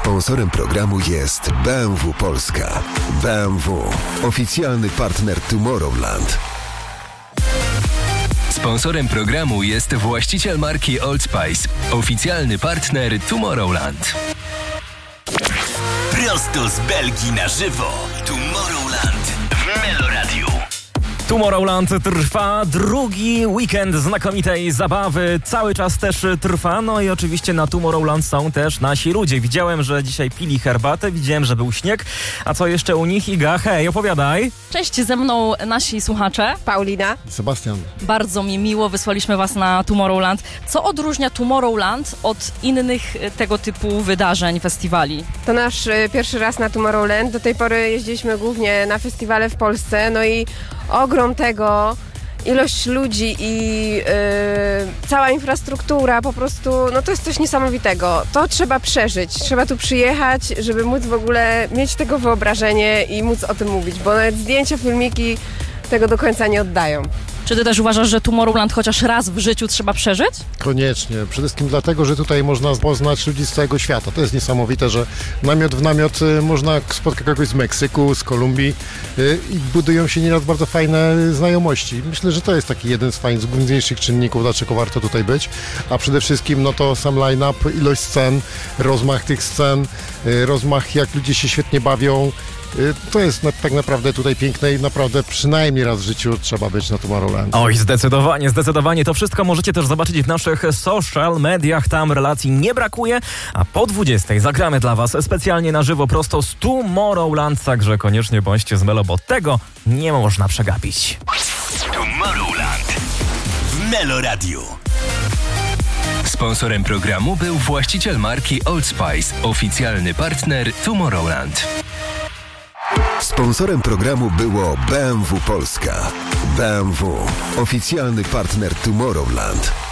Sponsorem programu jest BMW Polska. BMW, oficjalny partner Tomorrowland. Sponsorem programu jest właściciel marki Old Spice, oficjalny partner Tomorrowland. Prosto z Belgii na żywo. Tomorrowland w Meloradiu. Tomorrowland trwa, drugi weekend znakomitej zabawy cały czas też trwa, no i oczywiście na Tomorrowland są też nasi ludzie. Widziałem, że dzisiaj pili herbatę, widziałem, że był śnieg, a co jeszcze u nich? Iga, hej, opowiadaj. Cześć, ze mną nasi słuchacze. Paulina. Sebastian. Bardzo mi miło, wysłaliśmy was na Tomorrowland. Co odróżnia Tomorrowland od innych tego typu wydarzeń, festiwali? To nasz pierwszy raz na Tomorrowland. Do tej pory jeździliśmy głównie na festiwale w Polsce, no i ogrom tego, ilość ludzi i cała infrastruktura, po prostu, no to jest coś niesamowitego. To trzeba przeżyć, trzeba tu przyjechać, żeby móc w ogóle mieć tego wyobrażenie i móc o tym mówić, bo nawet zdjęcia, filmiki tego do końca nie oddają. Czy ty też uważasz, że Tomorrowland chociaż raz w życiu trzeba przeżyć? Koniecznie. Przede wszystkim dlatego, że tutaj można poznać ludzi z całego świata. To jest niesamowite, że namiot w namiot można spotkać kogoś z Meksyku, z Kolumbii i budują się nieraz bardzo fajne znajomości. Myślę, że to jest taki jeden z fajnych, z główniejszych czynników, dlaczego warto tutaj być. A przede wszystkim no to sam line-up, ilość scen, rozmach tych scen, rozmach jak ludzie się świetnie bawią. To jest tak naprawdę tutaj piękne i naprawdę przynajmniej raz w życiu trzeba być na Tomorrowland. Oj, zdecydowanie. To wszystko możecie też zobaczyć w naszych social mediach. Tam relacji nie brakuje. A po 20 zagramy dla was specjalnie na żywo prosto z Tomorrowland. Także koniecznie bądźcie z Melo, bo tego nie można przegapić. Tomorrowland w Meloradiu. Sponsorem programu był właściciel marki Old Spice, oficjalny partner Tomorrowland. Sponsorem programu było BMW Polska. BMW, oficjalny partner Tomorrowland.